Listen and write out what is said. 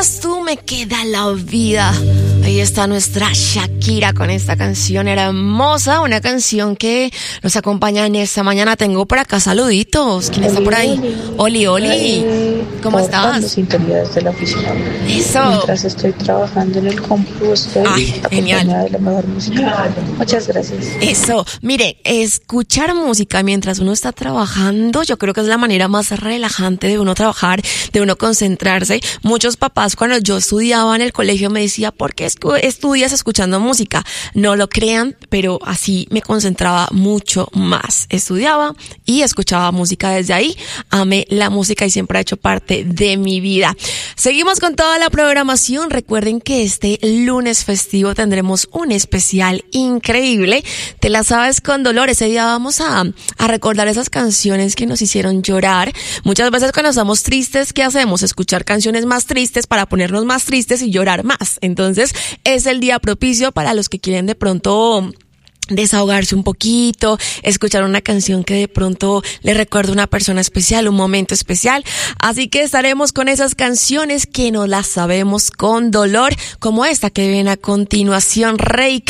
quedas tú, me queda la vida. Ahí está nuestra Shakira con esta canción hermosa, una canción que nos acompaña en esta mañana. Tengo por acá saluditos. ¿Quién está por ahí? Oli. ¿Cómo estás? Sintonía desde la oficina. Eso. Mientras estoy trabajando en el compu, estoy acompañada de la mejor música. Muchas gracias. Eso. Mire, escuchar música mientras uno está trabajando, yo creo que es la manera más relajante de uno trabajar, de uno concentrarse. Muchos papás, cuando yo estudiaba en el colegio, me decía, ¿por qué estudias escuchando música? No lo crean, pero así me concentraba mucho más. Estudiaba y escuchaba música desde ahí. Amé la música y siempre ha hecho parte de mi vida. Seguimos con toda la programación. Recuerden que este lunes festivo tendremos un especial increíble. Te la sabes con dolor. Ese día vamos a recordar esas canciones que nos hicieron llorar. Muchas veces cuando estamos tristes, ¿qué hacemos? Escuchar canciones más tristes para ponernos más tristes y llorar más. Entonces, es el día propicio para los que quieren de pronto desahogarse un poquito, escuchar una canción que de pronto le recuerda a una persona especial, un momento especial. Así que estaremos con esas canciones que no las sabemos con dolor, como esta que viene a continuación, Rey